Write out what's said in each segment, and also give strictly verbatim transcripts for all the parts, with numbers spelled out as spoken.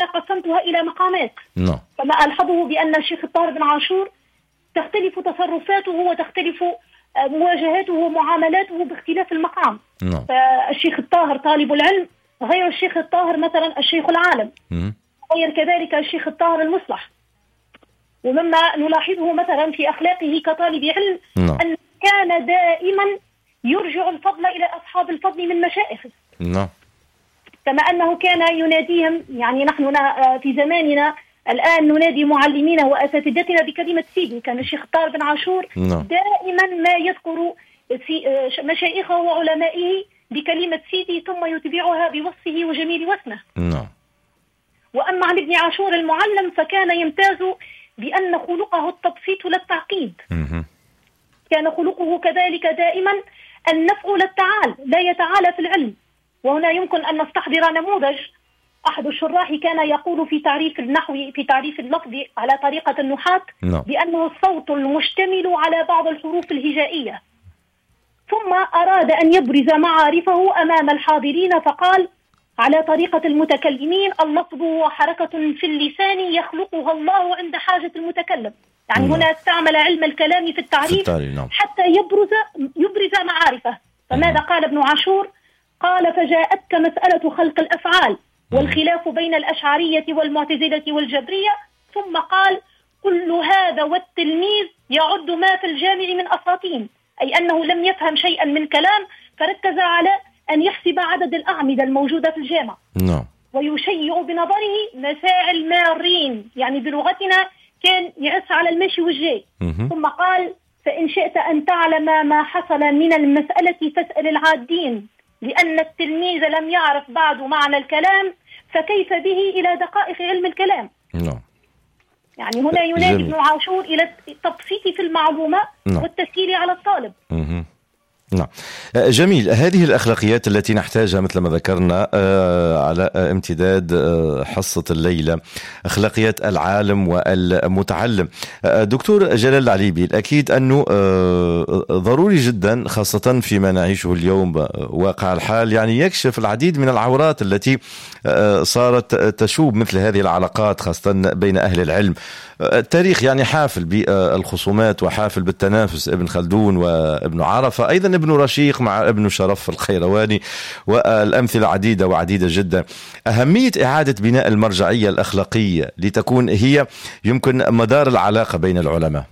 قسمتها إلى مقامات. نعم. فما ألحظه بأن الشيخ الطاهر بن عاشور تختلف تصرفاته وتختلف مواجهاته ومعاملاته باختلاف المقام. نعم. فالشيخ الطاهر طالب العلم غير الشيخ الطاهر مثلا الشيخ العالم، مم. غير كذلك الشيخ الطاهر المصلح. ومما نلاحظه مثلا في أخلاقه كطالب علم نعم. أن كان دائما يرجع الفضل إلى أصحاب الفضل من مشايخه. نعم. كما أنه كان يناديهم، يعني نحن في زماننا الآن ننادي معلمينا وأساتذتنا بكلمة سيدي، كان الشيخ الطاهر بن عاشور نعم. دائما ما يذكر مشايخه وعلمائه بكلمة سيدي ثم يتبعها بوصفه وجميل وسمه. نعم. وأما عن ابن عاشور المعلم فكان يمتاز بأن خلقه التبسيط لا التعقيد. مم. كان خلقه كذلك دائما النفع لا التعال، لا يتعالى في العلم. وهنا يمكن أن نستحضر نموذج. أحد الشراح كان يقول في تعريف النحو في تعريف اللفظ على طريقة النحاة نعم. بأنه الصوت المشتمل على بعض الحروف الهجائية. ثم أراد أن يبرز معارفه أمام الحاضرين فقال على طريقة المتكلمين: اللفظ وحركة في اللسان يخلقها الله عند حاجة المتكلم. يعني نعم. هنا استعمل علم الكلام في التعريف, في التعريف نعم. حتى يبرز يبرز معارفه. فماذا نعم. قال ابن عاشور؟ قال: فجاءتك مسألة خلق الأفعال والخلاف بين الأشعرية والمعتزلة والجبرية. ثم قال: كل هذا والتلميذ يعد ما في الجامع من أساطين، أي أنه لم يفهم شيئا من كلام فركز على أن يحسب عدد الأعمدة الموجودة في الجامع. نعم. ويشيع بنظره مساعي المارين، يعني بلغتنا كان يعس على المشي والجاي. ثم قال: فإن شئت أن تعلم ما حصل من المسألة فاسأل العادين، لأن التلميذ لم يعرف بعد معنى الكلام فكيف به إلى دقائق علم الكلام. نعم. يعني هنا ينادي ابن عاشور إلى التبسيط في المعلومة نعم. والتسهيل على الطالب. مم. نعم. جميل. هذه الأخلاقيات التي نحتاجها مثل ما ذكرنا على امتداد حصة الليلة، أخلاقيات العالم والمتعلم. دكتور جلال العليبي، الأكيد أنه ضروري جدا خاصة فيما نعيشه اليوم واقع الحال، يعني يكشف العديد من العورات التي صارت تشوب مثل هذه العلاقات خاصة بين أهل العلم. التاريخ يعني حافل بالخصومات وحافل بالتنافس، ابن خلدون وابن عرفة، أيضا ابن رشيق مع ابن شرف الخيرواني، والأمثلة عديدة وعديدة جدا. أهمية إعادة بناء المرجعية الأخلاقية لتكون هي يمكن مدار العلاقة بين العلماء.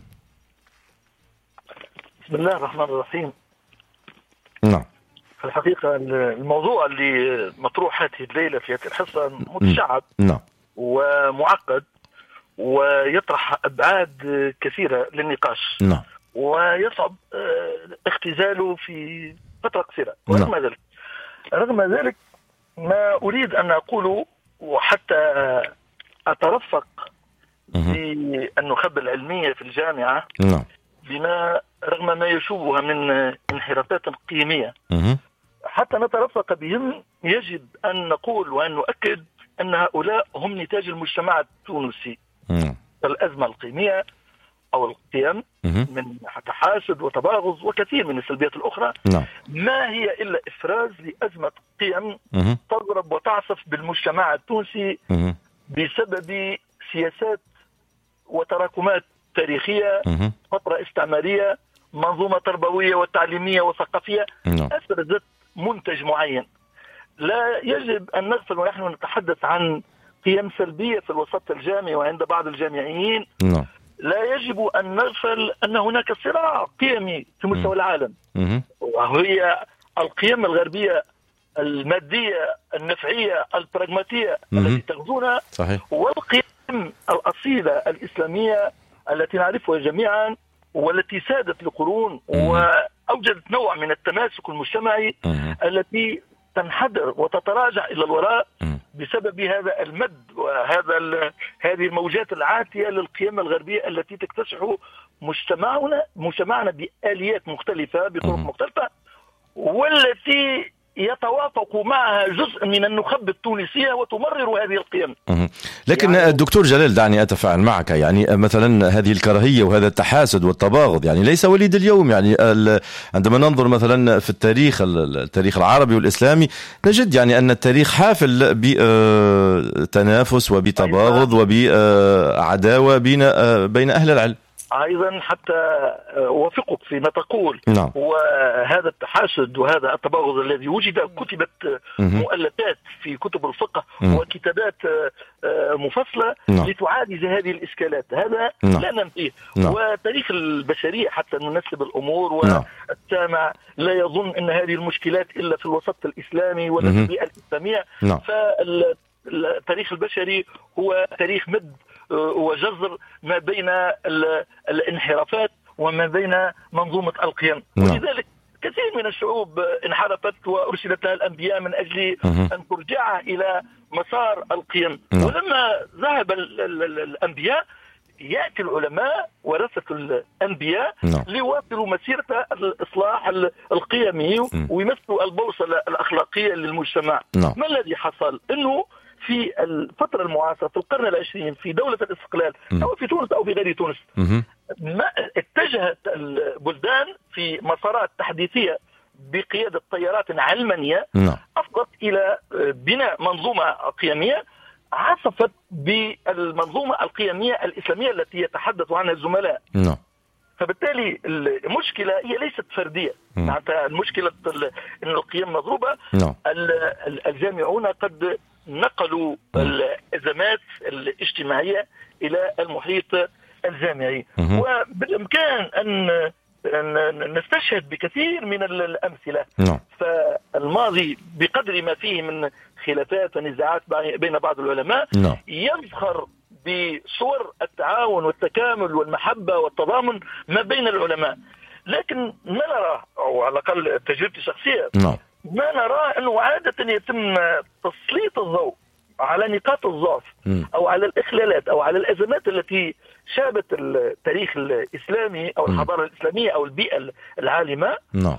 بسم الله الرحمن الرحيم. نعم. في الحقيقة الموضوع اللي مطروح هذه الليلة في هذه الحصة متشعب نعم. ومعقد ويطرح أبعاد كثيرة للنقاش. نعم. ويصعب اختزاله في فترة قصيرة. ورغم نعم. ذلك رغم ذلك ما أريد أن أقوله، وحتى أترفق بالنخبة العلمية في الجامعة نعم. بما رغم ما يشوبها من انحرافات قيمية، مه. حتى نترفق بهم يجب أن نقول وأن نؤكد أن هؤلاء هم نتاج المجتمع التونسي. مه. الأزمة القيمية أو القيم من تحاسد وتباغض وكثير من السلبيات الأخرى نعم. ما هي إلا إفراز لأزمة قيم مه. تضرب وتعصف بالمجتمع التونسي مه. بسبب سياسات وتراكمات تاريخية، مه. فترة استعمارية، منظومة تربوية وتعليمية وثقافية نعم. أفرزت منتج معين. لا يجب أن نغفل ونحن نتحدث عن قيم سلبية في الوسط الجامعي وعند بعض الجامعيين. نعم. لا يجب أن نغفل أن هناك صراع قيمي في مستوى العالم، وهي القيم الغربية المادية النفعية البراغماتية التي تغزونا، والقيم الأصيلة الإسلامية التي نعرفها جميعا والتي سادت لقرون وأوجدت نوع من التماسك المجتمعي التي تنحدر وتتراجع إلى الوراء بسبب هذا المد وهذا هذه الموجات العاتية للقيم الغربية التي تكتسح مجتمعنا مجتمعنا بآليات مختلفة بطرق مختلفة، والتي يتوافق معها جزء من النخب التونسية وتمرر هذه القيم. لكن يعني الدكتور جلال دعني أتفاعل معك، يعني مثلا هذه الكراهية وهذا التحاسد والتباغض يعني ليس وليد اليوم. يعني عندما ننظر مثلا في التاريخ التاريخ العربي والإسلامي نجد يعني أن التاريخ حافل بتنافس وبتباغض وبعداوة بين بين أهل العلم. أيضا حتى أوافقك فيما تقول. نعم. وهذا التحاسد وهذا التباغض الذي وجد، كتبت مؤلفات في كتب الفقه وكتابات مفصلة نعم. لتعالج هذه الإشكالات، هذا نعم. لا ننفيه. نعم. وتاريخ البشرية حتى ننسب الأمور نعم. والسامع لا يظن أن هذه المشكلات إلا في الوسط الإسلامي ولا في البيئة الإسلامية. نعم. فالتاريخ البشري هو تاريخ مد وجزر ما بين الانحرافات وما بين منظومة القيم. نعم. ولذلك كثير من الشعوب انحرفت وأرسلت لها الأنبياء من أجل أن ترجعها إلى مسار القيم. نعم. ولما ذهب الأنبياء يأتي العلماء ورثة الأنبياء نعم. ليواصلوا مسيرة الإصلاح القيمي ويمثلوا البوصلة الأخلاقية للمجتمع. نعم. ما الذي حصل؟ أنه في الفترة المعاصرة في القرن العشرين في دولة الاستقلال أو في تونس أو في غير تونس ما اتجهت البلدان في مسارات تحديثية بقيادة تيارات علمانية أفضت إلى بناء منظومة قيمية عصفت بالمنظومة القيمية الإسلامية التي يتحدث عنها الزملاء. فبالتالي المشكلة هي ليست فردية. معناتها المشكلة أن القيم مضروبة. الجامعون قد نقلوا الأزمات الاجتماعية إلى المحيط الجامعي. وبالإمكان أن نستشهد بكثير من الأمثلة. فالماضي بقدر ما فيه من خلافات ونزاعات بين بعض العلماء يزخر بصور التعاون والتكامل والمحبة والتضامن ما بين العلماء. لكن ما نرى، أو على الأقل تجربتي الشخصية، ما نرى أنه عادة يتم تسليط الضوء على نقاط الضعف أو على الإخلالات أو على الأزمات التي شابت التاريخ الإسلامي أو الحضارة الإسلامية أو البيئة العالمة،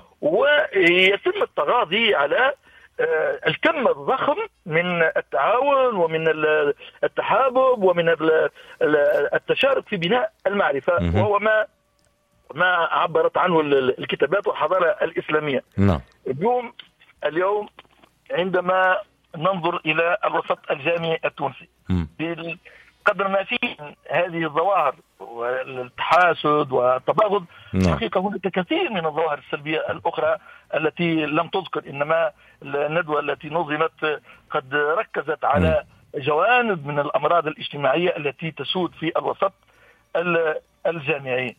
ويتم التغاضي على الكم الضخم من التعاون ومن التحابب ومن التشارك في بناء المعرفة، وهو ما ما عبرت عنه الكتابات والحضارة الإسلامية. اليوم اليوم عندما ننظر إلى الوسط الجامعي التونسي قدر ما فيه هذه الظواهر والتحاسد والتباغض، حقيقة هناك كثير من الظواهر السلبية الأخرى التي لم تذكر، إنما الندوة التي نظمت قد ركزت على جوانب من الأمراض الاجتماعية التي تسود في الوسط الجامعي.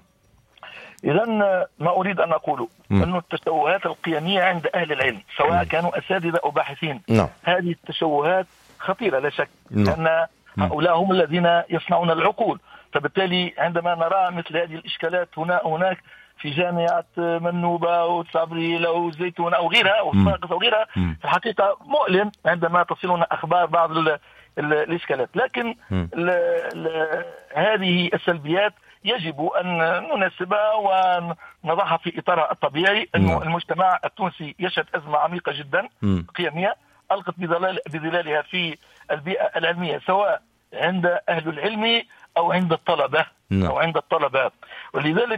إذن ما أريد أن أقوله أن التشوهات القيمية عند أهل العلم سواء كانوا أساتذة أو باحثين، هذه التشوهات خطيرة لا شك، لأن هؤلاء هم الذين يصنعون العقول. فبالتالي عندما نرى مثل هذه الإشكالات هنا هناك في جامعة منوبة أو صابريل أو الزيتون أو غيرها أو صاقس أو غيرها، في الحقيقة مؤلم عندما تصلنا أخبار بعض الإشكالات. لكن ل ل هذه السلبيات يجب أن نناسبها ونضعها في إطارها الطبيعي. أن المجتمع التونسي يشهد أزمة عميقة جدا قيمية ألقت بظلالها في البيئة العلمية سواء عند أهل العلم أو عند الطلبة أو عند الطلبة. ولذلك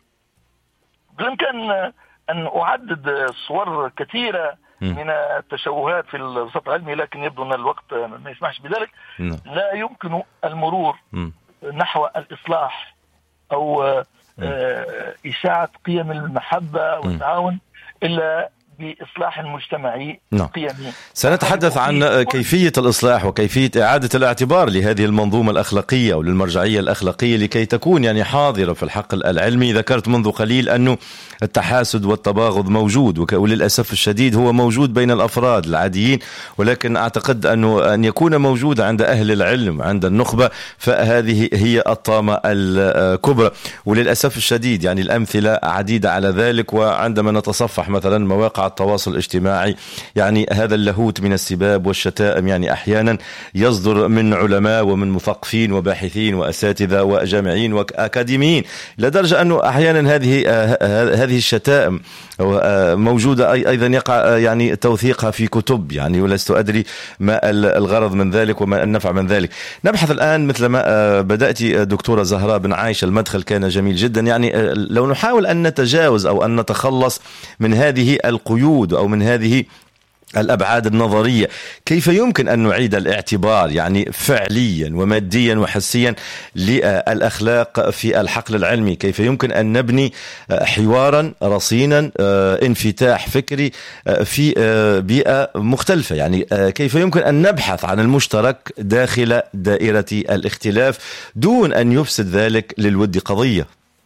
بالإمكان أن أعدد صور كثيرة من التشوهات في الوسط العلمي، لكن يبدو أن الوقت ما يسمحش بذلك. لا يمكن المرور نحو الإصلاح أو إشاعة قيم المحبة والتعاون إلا بإصلاح مجتمعي قيمي. سنتحدث عن كيفية الإصلاح وكيفية إعادة الاعتبار لهذه المنظومة الأخلاقية أو للمرجعية الأخلاقية لكي تكون يعني حاضرة في الحقل العلمي. ذكرت منذ قليل أنه التحاسد والتباغض موجود، وللأسف الشديد هو موجود بين الأفراد العاديين، ولكن أعتقد أنه أن يكون موجود عند أهل العلم عند النخبة فهذه هي الطامة الكبرى. وللأسف الشديد يعني الأمثلة عديدة على ذلك. وعندما نتصفح مثلا مواقع التواصل الاجتماعي، يعني هذا اللاهوت من السباب والشتائم يعني أحيانا يصدر من علماء ومن مثقفين وباحثين وأساتذة وجامعين وأكاديميين، لدرجة أنه أحيانا هذه هذه الشتائم موجودة أيضا يقع يعني توثيقها في كتب، يعني ولست أدري ما الغرض من ذلك وما النفع من ذلك. نبحث الآن مثل ما بدأت دكتورة زهراء بن عايشة، المدخل كان جميل جدا، يعني لو نحاول أن نتجاوز أو أن نتخلص من هذه القيود أو من هذه الأبعاد النظرية، كيف يمكن أن نعيد الاعتبار يعني فعليا وماديا وحسيا للأخلاق في الحقل العلمي؟ كيف يمكن أن نبني حوارا رصينا، انفتاح فكري في بيئة مختلفة؟ يعني كيف يمكن أن نبحث عن المشترك داخل دائرة الاختلاف دون أن يفسد ذلك للود قضية؟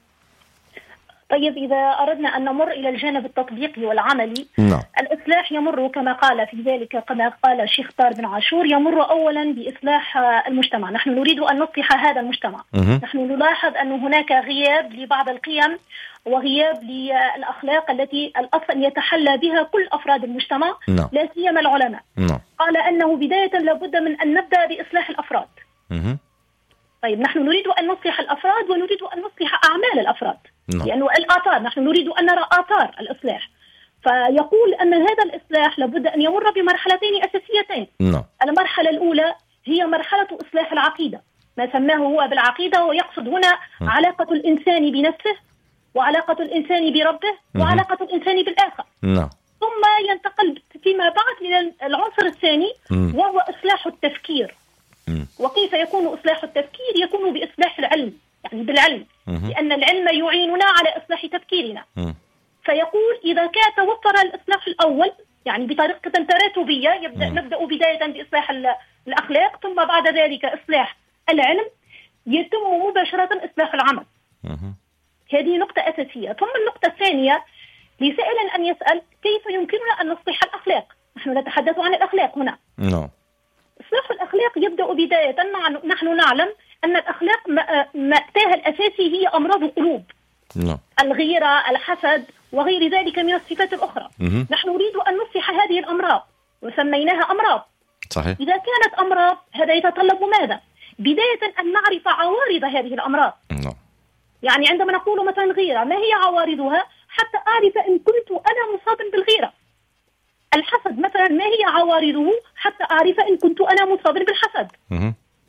طيب، إذا أردنا أن نمر إلى الجانب التطبيقي والعملي، no. الإصلاح يمر كما قال في ذلك كما قال الشيخ طاهر بن عاشور، يمر أولا بإصلاح المجتمع. نحن نريد أن نصلح هذا المجتمع. mm-hmm. نحن نلاحظ أن هناك غياب لبعض القيم وغياب للأخلاق التي الأصل أن يتحلى بها كل أفراد المجتمع no. لا سيما العلماء. no. قال أنه بداية لابد من أن نبدأ بإصلاح الأفراد. mm-hmm. طيب، نحن نريد أن نصلح الأفراد ونريد أن نصلح أعمال الأفراد، no. لأنه الآثار، نحن نريد أن نرى آثار الإصلاح. فيقول أن هذا الإصلاح لابد أن يمر بمرحلتين أساسيتين. no. المرحلة الأولى هي مرحلة إصلاح العقيدة، ما سماه هو بالعقيدة، ويقصد هنا م. علاقة الإنسان بنفسه وعلاقة الإنسان بربه م. وعلاقة الإنسان بالآخر. no. ثم ينتقل فيما بعد إلى العنصر الثاني م. وهو إصلاح التفكير. م. وكيف يكون إصلاح التفكير؟ يكون بإصلاح العلم، يعني بالعلم، م. لأن العلم يعيننا على إصلاح تفكيرنا. م. فيقول إذا كان توفر الإصلاح الأول يعني بطريقة تراتبية، يبدأ م. نبدأ بداية بإصلاح الأخلاق، ثم بعد ذلك إصلاح العلم، يتم مباشرة إصلاح العمل. م. هذه نقطة أساسية. ثم النقطة الثانية، لسائل أن يسأل كيف يمكننا أن نصلح الأخلاق؟ نحن نتحدث عن الأخلاق هنا. no. إصلاح الأخلاق يبدأ بداية، نحن نعلم أن الأخلاق مأتاها الأساسي هي أمراض القلوب، no. الغيرة، الحسد وغير ذلك من الصفات الأخرى. mm-hmm. نحن نريد أن نصلح هذه الأمراض وسميناها أمراض. صحيح. إذا كانت أمراض، هذا يتطلب ماذا؟ بداية أن نعرف عوارض هذه الأمراض. no. يعني عندما نقول مثلا غيرة، ما هي عوارضها حتى أعرف إن كنت أنا مصاب بالغيرة؟ الحسد مثلا، ما هي عوارضه حتى أعرف إن كنت أنا مصاب بالحسد؟ mm-hmm.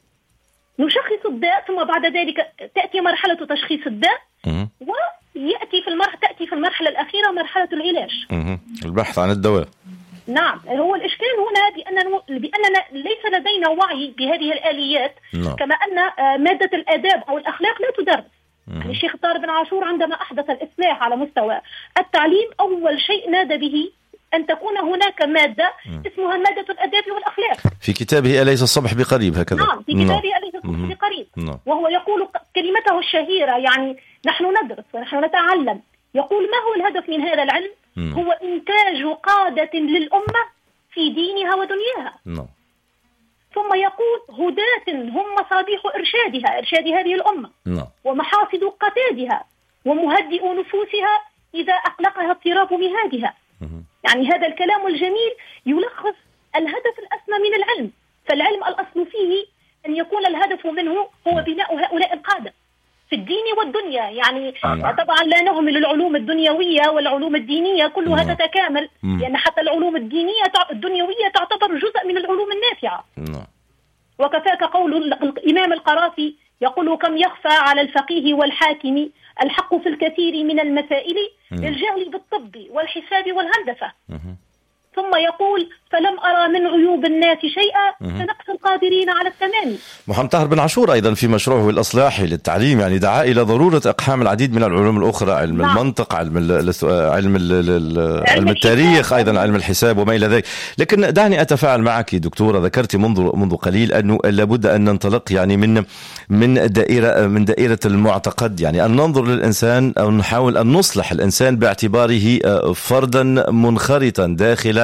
نشخص الداء، ثم بعد ذلك تأتي مرحلة تشخيص الداء، mm-hmm. ويأتي في المرحلة تأتي في المرحلة الأخيرة مرحلة العلاج. mm-hmm. البحث عن الدواء. نعم، هو الإشكال هنا بأننا, بأننا ليس لدينا وعي بهذه الآليات. no. كما أن مادة الآداب أو الأخلاق لا تدرس. mm-hmm. يعني الشيخ طاهر بن عاشور عندما أحدث الإصلاح على مستوى التعليم، أول شيء نادى به أن تكون هناك مادة م. اسمها مادة الآداب والأخلاق. في كتابه أليس الصبح بقريب هكذا؟ نعم، في كتابه أليس الصبح م. بقريب. م. وهو يقول كلمته الشهيرة، يعني نحن ندرس ونحن نتعلم. يقول ما هو الهدف من هذا العلم؟ م. هو إنتاج قادة للأمة في دينها ودنياها. م. ثم يقول هداة هم مصابيح إرشادها، إرشاد هذه الأمة، م. ومحافظ قتادها، ومهدئ نفوسها إذا أقلقها اضطراب مهادها. م. يعني هذا الكلام الجميل يلخص الهدف الأسمى من العلم. فالعلم الأصل فيه أن يكون الهدف منه هو بناء هؤلاء القادة في الدين والدنيا. يعني طبعا لا نهمل العلوم الدنيوية والعلوم الدينية، كلها م. تتكامل، لأن يعني حتى العلوم الدينية الدنيوية تعتبر جزء من العلوم النافعة. م. وكفاك قول الإمام القرافي يقول كم يخفى على الفقيه والحاكم الحق في الكثير من المسائل للجهل بالطب والحساب والهندسة. ثم يقول فلم أرى من عيوب الناس شيئا كنقص القادرين على التمام. محمد طاهر بن عاشور أيضا في مشروعه الإصلاحي للتعليم يعني دعا إلى ضرورة إقحام العديد من العلوم الأخرى، علم نعم. المنطق، علم ال علم ال علم التاريخ، أيضا علم الحساب وما إلى ذلك. لكن دعني أتفاعل معك دكتورة، ذكرت منذ منذ قليل أنه لابد أن ننطلق يعني من من دائرة من دائرة المعتقد، يعني أن ننظر للإنسان أو نحاول أن نصلح الإنسان باعتباره فردا منخرطا داخل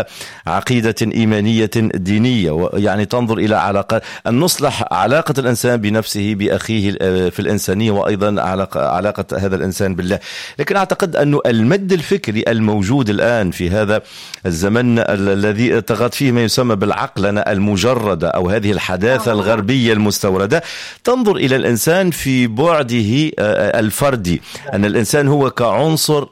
على عقيدة إيمانية دينية، يعني تنظر إلى علاقة أن نصلح علاقة الإنسان بنفسه بأخيه في الإنسانية، وأيضا علاقة هذا الإنسان بالله. لكن أعتقد أن المد الفكري الموجود الآن في هذا الزمن الذي طغت فيه ما يسمى بالعقلنة المجردة أو هذه الحداثة الغربية المستوردة، تنظر إلى الإنسان في بعده الفردي، أن الإنسان هو كعنصر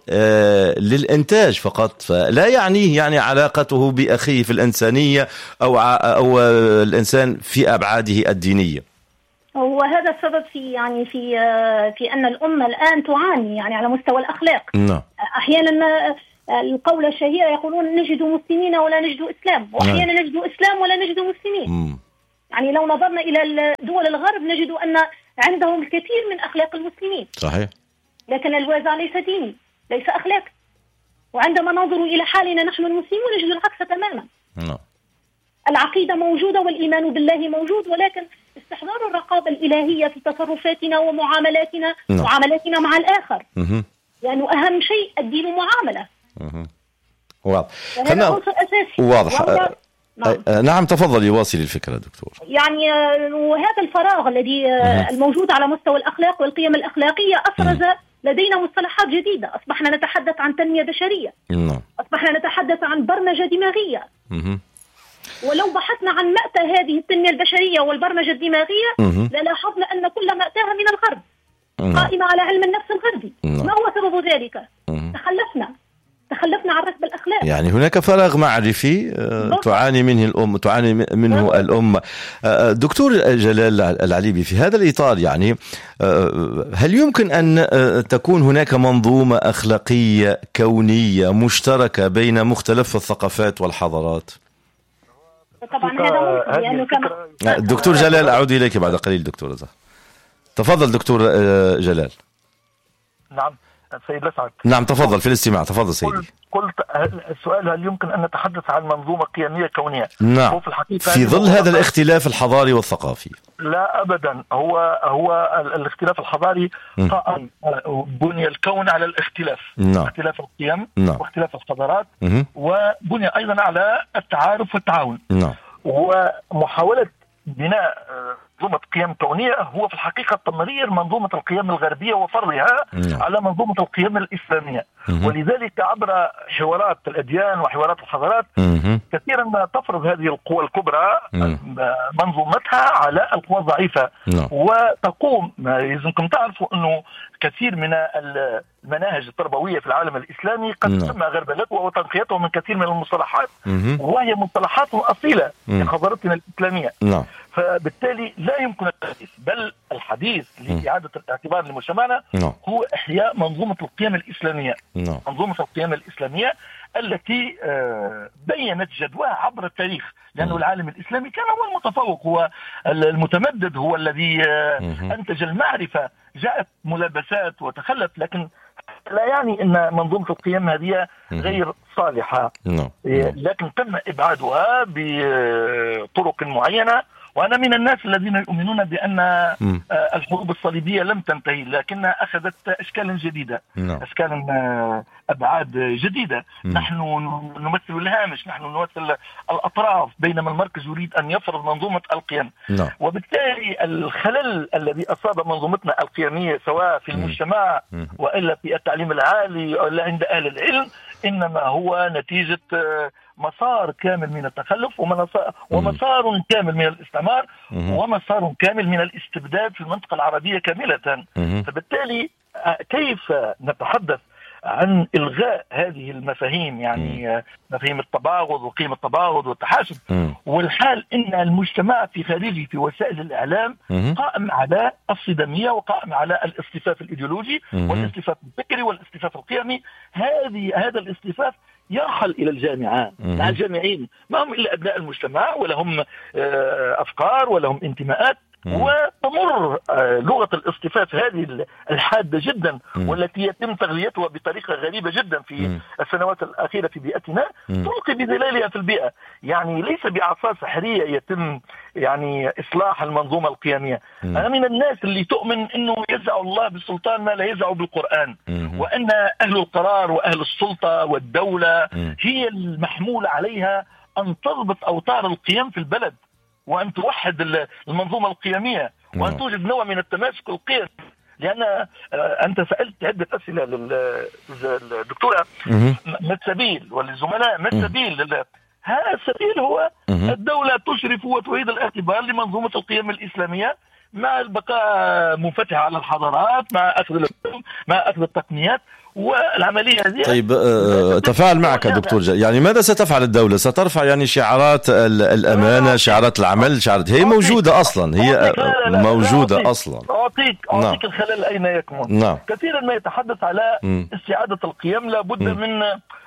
للإنتاج فقط، فلا يعنيه يعني علاقته بأخيه في الإنسانية أو أو الإنسان في أبعاده الدينية. وهذا السبب في يعني في في أن الأمة الآن تعاني يعني على مستوى الأخلاق. نعم. أحيانا القولة الشهيرة يقولون نجد مسلمين ولا نجد إسلام، وأحيانا نجد إسلام ولا نجد مسلمين. م. يعني لو نظرنا إلى دول الغرب نجد أن عندهم الكثير من أخلاق المسلمين. صحيح. لكن الوازع ليس ديني، ليس أخلاق. وعندما ننظر إلى حالنا نحن المسلمون نجد العكس تماما. نعم. العقيدة موجودة والإيمان بالله موجود، ولكن استحضار الرقابة الإلهية في تصرفاتنا ومعاملاتنا، نعم. معاملاتنا مع الآخر. مه. لأنه يعني أهم شيء الدين معاملة. مه. واضح. هذا عنصر أساسي. واضح. أه نعم. نعم تفضلي واصلي الفكرة دكتور. يعني وهذا الفراغ الذي الموجود على مستوى الأخلاق والقيم الأخلاقية أفرز مه. لدينا مصطلحات جديدة. أصبحنا نتحدث عن تنمية بشرية. نعم. أصبحنا نتحدث عن برمجة دماغية. مه. ولو بحثنا عن مأتى هذه التنمية البشرية والبرمجة الدماغية للاحظنا أن كل مأتاها من الغرب، قائمة على علم النفس الغربي. ما هو سبب ذلك؟ تخلفنا تخلفنا عن ركب الأخلاق. يعني هناك فراغ معرفي تعاني منه الأم تعاني منه الأمة. دكتور جلال العليبي، في هذا الإطار يعني هل يمكن أن تكون هناك منظومة أخلاقية كونية مشتركة بين مختلف الثقافات والحضارات؟ طبعا هذا ممكن، لأنه كما دكتور جلال أعود إليك بعد قليل. دكتور زهر تفضل. دكتور جلال. نعم سيد لسعد. نعم تفضل في الاستماع. تفضل سيدي. قلت السؤال هل يمكن أن نتحدث عن منظومة قيمية كونية؟ نعم. في, في ظل هذا الاختلاف الحضاري والثقافي؟ لا أبدا. هو هو الاختلاف الحضاري قائم بني الكون على الاختلاف. نعم. اختلاف القيم. نعم. واختلاف الحضارات. م- وبني أيضا على التعارف والتعاون. نعم. ومحاولة بناء منظومة قيم كونية هو في الحقيقة تمرير منظومة القيم الغربية وفرضها نعم. على منظومة القيم الإسلامية. مم. ولذلك عبر حوارات الأديان وحوارات الحضارات مم. كثيرا ما تفرض هذه القوى الكبرى مم. منظومتها على القوى الضعيفة. نعم. وتقوم يلزمكم تعرفوا أنه كثير من المناهج التربوية في العالم الإسلامي قد نعم. تم غربلتها وتنقيتها من كثير من المصطلحات، مم. وهي مصطلحات أصيلة في حضارتنا الإسلامية. نعم. فبالتالي لا يمكن التحديث، بل الحديث لإعادة الاعتبار لمجتمعنا نعم. هو إحياء منظومة القيم الإسلامية. نعم. منظومة القيم الإسلامية التي بينت جدواها عبر التاريخ، لأنه العالم الإسلامي كان هو المتفوق، هو المتمدد، هو الذي أنتج المعرفة. جاءت ملابسات وتخلف، لكن لا يعني أن منظومة القيم هذه غير صالحة. نعم. لكن تم إبعادها بطرق معينة. وأنا من الناس الذين يؤمنون بأن م. الحروب الصليبية لم تنتهي، لكنها أخذت أشكالا جديدة. نعم. أشكالا أبعاد جديدة. م. نحن نمثل الهامش، نحن نمثل الأطراف، بينما المركز يريد أن يفرض منظومة القيم. نعم. وبالتالي الخلل الذي أصاب منظومتنا القيمية سواء في المجتمع م. وإلا في التعليم العالي وإلا عند أهل العلم إنما هو نتيجة مسار كامل من التخلف ومسار كامل من الاستعمار ومسار كامل من الاستبداد في المنطقة العربية كاملة. فبالتالي كيف نتحدث عن إلغاء هذه المفاهيم، يعني مفاهيم التباغض وقيمة التباغض والتحاسب، والحال إن المجتمع في خارجه في وسائل الإعلام قائم على الصدامية وقائم على الاصطفاف الإيديولوجي والاصطفاف الفكري والاصطفاف القيمي. هذه هذا الاصطفاف يرحل إلى الجامعات. مع الجامعين ما هم إلا أبناء المجتمع، ولا هم أفكار ولا هم انتماءات، وتمر تمر لغة الاصطفاف هذه الحادة جدا والتي يتم تغذيتها بطريقة غريبة جدا في السنوات الأخيرة في بيئتنا تلقي بظلالها في البيئة. يعني ليس بأعصار سحرية يتم يعني إصلاح المنظومة القيمية. أنا من الناس اللي تؤمن أنه يزع الله بالسلطان ما لا يزع بالقرآن، وأن أهل القرار وأهل السلطة والدولة هي المحمول عليها أن تضبط أوتار القيم في البلد، وأن توحد المنظومة القيمية، وأن توجد نوع من التماسك القيمي. لأن أنت سألت عدة أسئلة للدكتورة ما السبيل وللزملاء، ما السبيل؟ هذا السبيل هو الدولة تشرف وتعيد الاعتبار لمنظومة القيم الإسلامية مع البقاء منفتحة على الحضارات، مع أخذ العلوم، مع أخذ التقنيات والعملية هذه. طيب تفاعل معك دكتور جا. يعني ماذا ستفعل الدولة؟ سترفع يعني شعارات الأمانة، شعارات العمل، شعارات هي موجودة أصلا، هي موجودة أصلا. أعطيك أعطيك الخلل أين يكمن. نعم. كثيرا ما يتحدث على استعادة القيم، لابد من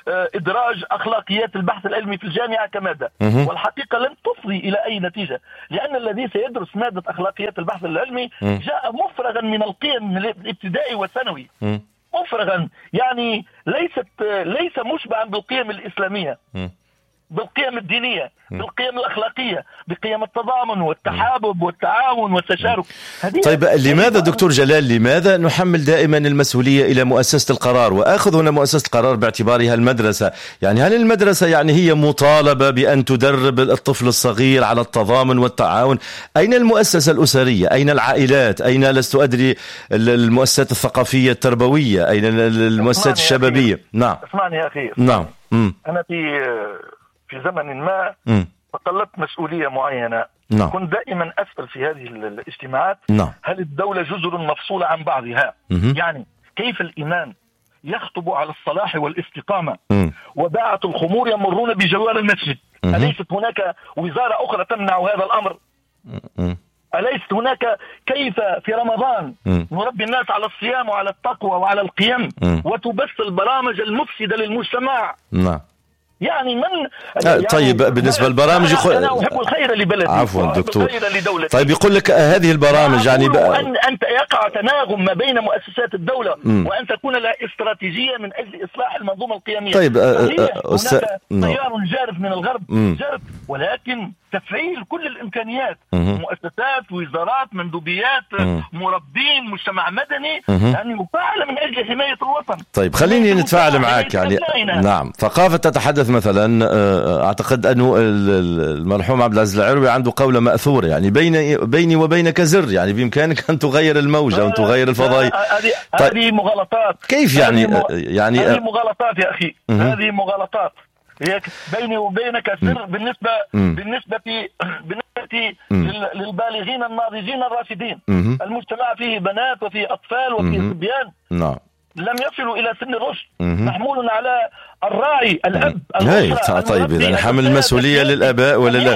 إدراج أخلاقيات البحث العلمي في الجامعة كمادة، والحقيقة لن تفضي إلى أي نتيجة، لأن الذي سيدرس مادة أخلاقيات البحث العلمي جاء مفرغا من القيم الابتدائي والثانوي، مفرغا، يعني ليست ليس مشبعا بالقيم الإسلامية، بالقيم الدينية، بالقيم الأخلاقية، بقيم التضامن والتحابب والتعاون والتشارك. طيب لماذا دكتور جلال، لماذا نحمل دائما المسؤولية إلى مؤسسة القرار؟ وأخذ هنا مؤسسة القرار باعتبارها المدرسة. يعني هل المدرسة يعني هي مطالبة بأن تدرب الطفل الصغير على التضامن والتعاون؟ أين المؤسسة الأسرية؟ أين العائلات؟ أين لست أدري المؤسسات الثقافية التربوية؟ أين المؤسسات الشبابية؟ نعم. اسمعني يا أخي. نعم. أنا في في زمن ما تقلدت مسؤولية معينة. نعم. كنت دائما أسأل في هذه الاجتماعات نعم. هل الدولة جزر مفصولة عن بعضها؟ مم. يعني كيف الإمام يخطب على الصلاح والاستقامة مم. وباعة الخمور يمرون بجوار المسجد؟ مم. أليست هناك وزارة أخرى تمنع هذا الأمر؟ مم. أليست هناك كيف في رمضان مم. نربي الناس على الصيام وعلى التقوى وعلى القيم مم. وتبث البرامج المفسدة للمجتمع؟ نعم. يعني من يعني طيب بالنسبة للبرامج يخ... أنا أحب الخير لبلدي، عفوا دكتور. لدولتي. طيب يقول لك هذه البرامج يعني بقى... أن أنت يقع تناغم ما بين مؤسسات الدولة م. وأن تكون لها استراتيجية من أجل إصلاح المنظومة القيمية. طيب أس... هناك تيار جارف من الغرب م. جارف، ولكن تفعيل كل الإمكانيات، مؤسسات، وزارات، مندوبيات، م. مربين، مجتمع مدني، يعني مفاعلة من أجل حماية الوطن. طيب خليني نتفاعل معك. يعني نعم، ثقافة تتحدث مثلا، أعتقد أنه المرحوم عبد العزيز العروي عنده قولة مأثورة، يعني بيني بيني وبينك زر، يعني بإمكانك أن تغير الموجة وأن تغير الفضائي. هذه طيب مغالطات. كيف يعني؟ يعني هذه مغالطات يا أخي، هذه مغالطات. هي بيني وبينك سر بالنسبة م. بالنسبة بالنسبة للبالغين الناضجين الراشدين. المجتمع فيه بنات وفيه أطفال وفيه صبيان نعم لم يصلوا إلى سن الرشد، محمول على الراعي، الأب، الأسرة. طيب إذا حمل المسؤولية للآباء ولا لا؟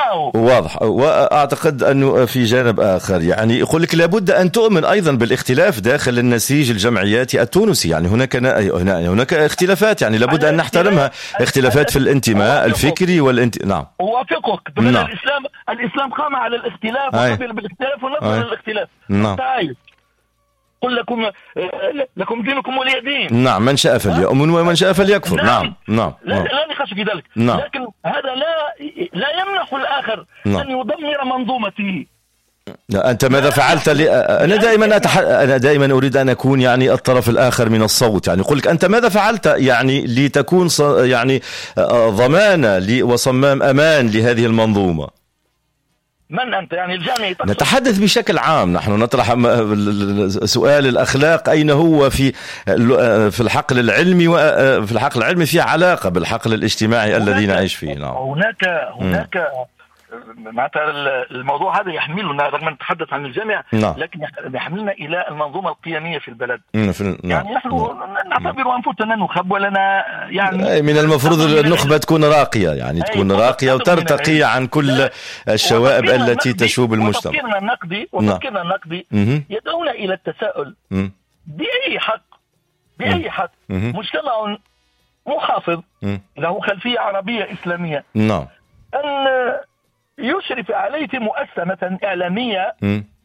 واضح. وأعتقد أنه في جانب آخر يعني يقول لك لابد أن تؤمن أيضا بالاختلاف داخل النسيج الجمعياتي التونسي. يعني هناك هناك اختلافات، يعني لابد أن نحترمها، اختلافات في الانتماء الفكري والانت... نعم. أوافقك. نعم. الإسلام الإسلام قام على الاختلاف وقبل بالاختلاف ونظر للاختلاف. نعم. قل لكم لكم دينكم ولي دين. نعم، من شاء فليؤمن ومن شاء فليكفر. نعم نعم. لا, لا نقاش في ذلك. نعم. لكن هذا لا لا يمنح الآخر نعم. أن يدمر منظومته. أنت ماذا فعلت لي؟ أنا دائما أتح... أنا دائما أريد أن أكون يعني الطرف الآخر من الصوت. يعني أقول لك أنت ماذا فعلت يعني لتكون ص... يعني ضمانة ل... وصمام أمان لهذه المنظومة؟ من أنت؟ يعني الجامعي تقصد؟ نتحدث بشكل عام، نحن نطرح سؤال الأخلاق أين هو في في الحقل العلمي، وفي الحقل العلمي في علاقة بالحقل الاجتماعي الذي نعيش فيه. نعم. هناك هناك معناتها الموضوع هذا يحملنا، رغم أن نتحدث عن الجامعة، نعم. لكن يحملنا إلى المنظومة القيمية في البلد. في... يعني نحن نعتبر أنفسنا نخب ولنا يعني من المفروض النخبة تكون راقية، يعني تكون راقية وترتقي عن كل الشوائب التي تشوب المجتمع. وتفكيرنا النقدي وتفكيرنا النقدي يدعونا إلى التساؤل بأي حق بأي حق مجتمع محافظ له خلفية عربية إسلامية نعم أن يشرف عليه مؤسسة إعلامية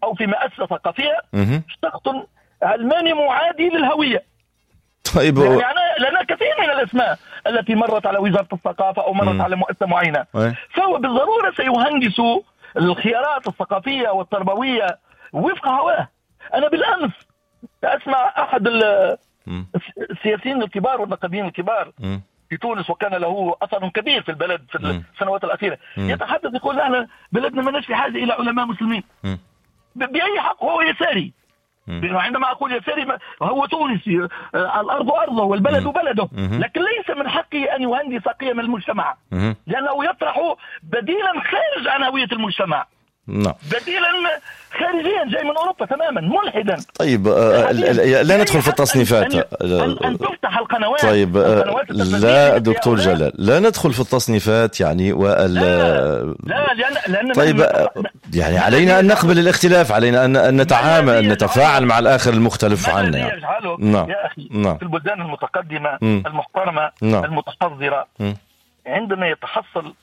أو في مؤسسة ثقافية شخص علماني معادي للهوية. طيب يعني أنا لنا كثير من الأسماء التي مرت على وزارة الثقافة أو مرت م. على مؤسسة معينة، فهو بالضرورة سيهندس الخيارات الثقافية والتربوية وفق هواه. أنا بالأمس أسمع أحد السياسيين الكبار والنقابيين الكبار م. في تونس، وكان له أثر كبير في البلد في م. السنوات الأخيرة، م. يتحدث يقول نحن بلدنا ما في حاجة إلى علماء مسلمين. م. بأي حق؟ هو يساري. عندما أقول يساري هو تونسي، الأرض أرضه والبلد م. بلده، لكن ليس من حقه أن يهندس قيم المجتمع، م. لأنه يطرح بديلا خارج عن هوية المجتمع. نعم. بديلا خارجيا جاي من أوروبا تماما ملحدا. طيب آه لا ندخل في التصنيفات. أن, أن تفتح القنوات. طيب آه لا دكتور جلال لا ندخل في التصنيفات يعني وال لا, لا لأن, لأن طيب آه يعني علينا أن نقبل الاختلاف، علينا أن, أن نتعامل أن نتفاعل مع الآخر المختلف عنا يعني. نعم. يا أخي نعم. في البلدان المتقدمة م. المحترمة نعم. المتحضرة م. عندما يتحصل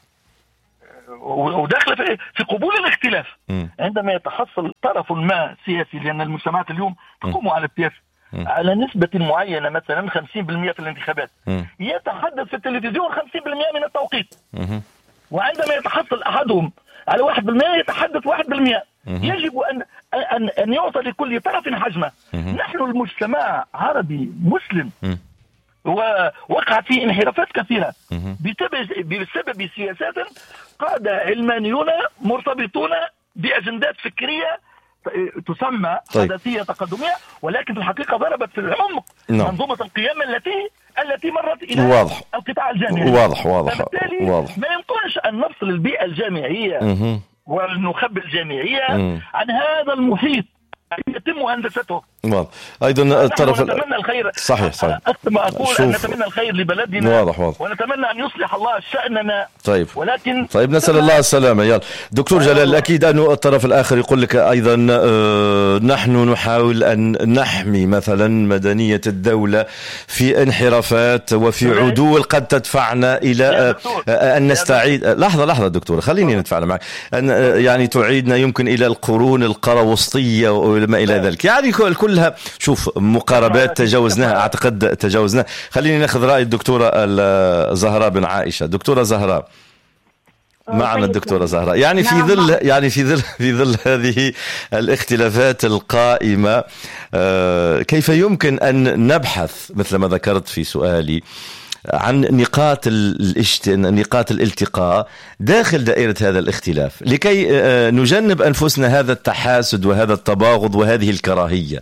وداخل في, في قبول الاختلاف م. عندما يتحصل طرف ما سياسي، لأن المجتمعات اليوم تقوم على السياسة م. على نسبة معينة مثلا خمسين بالمئة في الانتخابات م. يتحدث في التلفزيون خمسين بالمئة من التوقيت م. وعندما يتحصل أحدهم على واحد بالمئة يتحدث واحد بالمئة. يجب أن, أن, أن يعطى لكل طرف حجمه. نحن المجتمع عربي مسلم م. ووقعت فيه انحرافات كثيرة بسبب سياسات قادة علمانيون مرتبطون بأجندات فكرية تسمى طيب. حداثية تقدمية، ولكن في الحقيقة ضربت في العمق نعم. منظومة القيم التي التي مرت إلى واضح. القطاع الجامعي. واضح واضح فبالتالي واضح. ما يمكنش أن نفصل البيئة الجامعية م- والنخبة الجامعية م- عن هذا المحيط يتم هندسته. واضح. ايضا الطرف نتمنى الخير. صحيح صحيح. اختم اقول ان نتمنى الخير لبلدنا. واضح واضح. ونتمنى ان يصلح الله شأننا. طيب ولكن طيب نسأل الله السلامة. يلا دكتور جلال، اكيد انه الطرف الاخر يقول لك ايضا آه نحن نحاول ان نحمي مثلا مدنية الدولة في انحرافات وفي عدول قد تدفعنا الى آه ان نستعيد. لحظة لحظة دكتور خليني نتفاعل معك. ان آه يعني تعيدنا يمكن الى القرون القروسطية وما الى ذلك، يعني كلها شوف مقاربات تجاوزناها، اعتقد تجاوزناها. خليني ناخذ راي الدكتوره زهراء بن عائشه. دكتوره زهراء معنا. الدكتوره زهراء يعني في ظل يعني في ظل في ظل هذه الاختلافات القائمه كيف يمكن ان نبحث مثل ما ذكرت في سؤالي عن نقاط الاشت... نقاط الالتقاء داخل دائرة هذا الاختلاف لكي نجنب أنفسنا هذا التحاسد وهذا التباغض وهذه الكراهية؟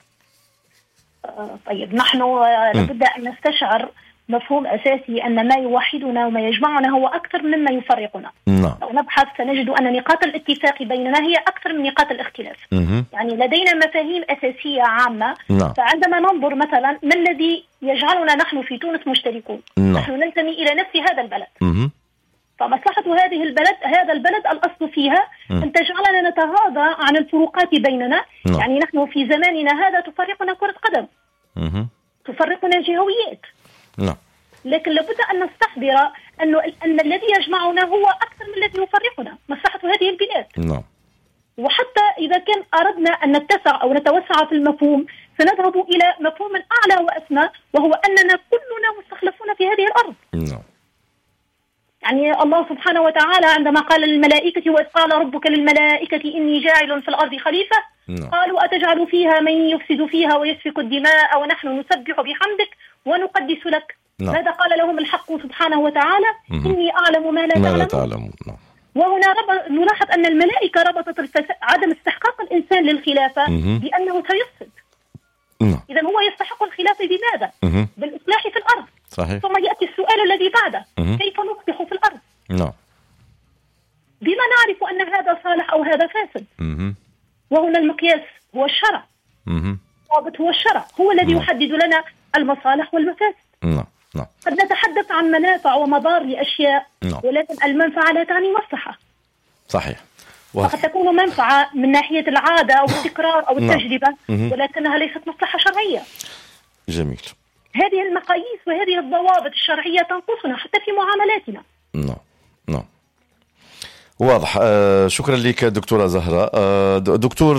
طيب نحن لابد أن نستشعر مفهوم أساسي أن ما يوحدنا وما يجمعنا هو أكثر مما يفرقنا. نعم. لو نبحث سنجد أن نقاط الاتفاق بيننا هي أكثر من نقاط الاختلاف. م- يعني لدينا مفاهيم أساسية عامة. نعم. فعندما ننظر مثلا ما الذي يجعلنا نحن في تونس مشتركون؟ نعم. نحن ننتمي إلى نفس هذا البلد. م- فمصلحة هذه البلد هذا البلد الأصل فيها م- أن تجعلنا نتغاضى عن الفروقات بيننا. نعم. يعني نحن في زماننا هذا تفرقنا كرة قدم، م- تفرقنا جهويات. نعم. لكن لابد أن نستحضر أنه أن الذي يجمعنا هو أكثر من الذي يفرقنا، مصلحة هذه البلاد. نعم. وحتى إذا كان أردنا أن نتسع أو نتوسع في المفهوم سنذهب إلى مفهوم أعلى وأسمى، وهو أننا كلنا مستخلفون في هذه الأرض. نعم. يعني الله سبحانه وتعالى عندما قال للملائكة وإذ قال ربك للملائكة إني جاعل في الأرض خليفة نعم. قالوا أتجعل فيها من يفسد فيها ويسفك الدماء ونحن نسبح بحمدك ونقدس لك. نعم. ماذا قال لهم الحق سبحانه وتعالى؟ مم. إني أعلم ما لا, ما تعلم. لا تعلمون. نعم. وهنا رب... نلاحظ أن الملائكة ربطت الفس... عدم استحقاق الإنسان للخلافة مم. بأنه سيفسد. نعم. إذا هو يستحق الخلافة بماذا؟ مم. بالإصلاح في الأرض. صحيح. ثم يأتي السؤال الذي بعده مم. كيف نصلح في الأرض؟ نعم. بما نعرف أن هذا صالح أو هذا فاسد؟ مم. وهنا المقياس هو الشرع. مم. الضابط هو الشرع، هو الذي نعم. يحدد لنا المصالح والمفاسد. نعم. نعم. قد نتحدث عن منافع ومضار لأشياء، نعم. ولكن المنفعة لا تعني مصلحة. صحيح. فقد تكون منفعة من ناحية العادة أو التكرار أو نعم. التجربة، مم. ولكنها ليست مصلحة شرعية. جميل. هذه المقاييس وهذه الضوابط الشرعية تنقصنا حتى في معاملاتنا. نعم. نعم. واضح. آه شكرا لك دكتورة زهرة. آه دكتور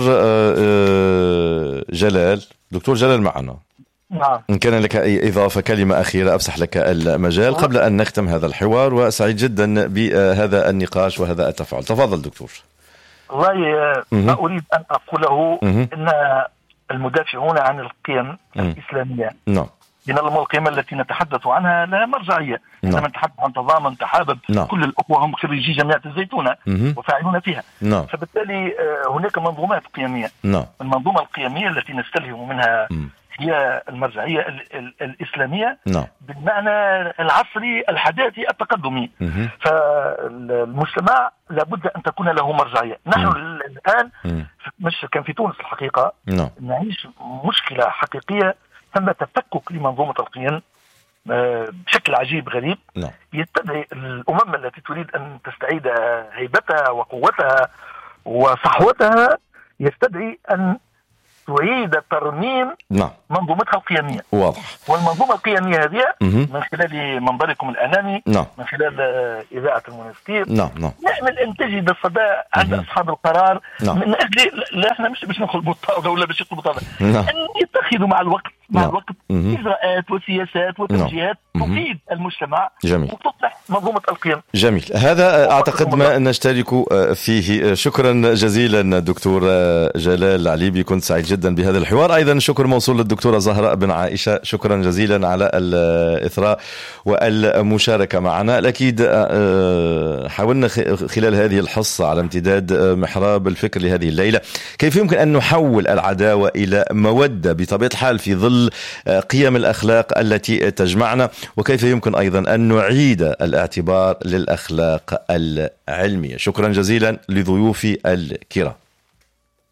آه جلال دكتور جلال معنا. نعم. إن كان لك أي إضافة، كلمة أخيرة، أفسح لك المجال قبل أن نختم هذا الحوار، وسعيد جدا بهذا النقاش وهذا التفاعل. تفضل دكتور. والله ما أريد أن أقوله أن المدافعون عن القيم الإسلامية نعم من القيم التي نتحدث عنها لا مرجعية. عندما نتحدث عن تضامن تحابب نعم. كل الأخوة هم خريجي جامعة الزيتونة وفاعلون فيها. نعم. فبالتالي هناك منظومات قيمية. نعم. المنظومة القيمية التي نستلهم منها مم. هي المرجعية الإسلامية نعم. بالمعنى العصري الحداثي التقدمي. مم. فالمجتمع لابد أن تكون له مرجعية. نحن مم. الآن مم. مش كان في تونس الحقيقة نعم. نعيش مشكلة حقيقية، ثم تفكك لمنظومة القيم بشكل عجيب غريب. نعم. يستدعي الأمم التي تريد أن تستعيد هيبتها وقوتها وصحوتها يستدعي أن تعيد ترميم نعم. منظومتها القيمية. واضح. والمنظومة القيمية هذه مه. من خلال منبركم الإعلامي نعم. من خلال إذاعة المنستير نعم نعم نعمل أن تجد الصدى عند أصحاب القرار. نعم. من أجل لا احنا مش باش ندخل بالطاولة ولا باش يدخلوا بالطاولة. نعم. أن يتخذوا مع الوقت مع نعم. الوقت مه. إجراءات وسياسات وتوجيهات نعم. تفيد المجتمع. جميل. وتصلح منظومة القيم. جميل. هذا أعتقد ما نشترك فيه. شكرا جزيلا دكتور جلال العليبي، كنت سعيد جدا بهذا الحوار. أيضا شكر موصول للدكتورة زهراء بن عائشة، شكرا جزيلا على الإثراء والمشاركة معنا. الأكيد حاولنا خلال هذه الحصة على امتداد محراب الفكر لهذه الليلة كيف يمكن أن نحول العداوة إلى مودة بطبيعة الحال في ظل قيم الأخلاق التي تجمعنا، وكيف يمكن أيضا أن نعيد الاعتبار للأخلاق العلمية. شكرا جزيلا لضيوفي الكرام.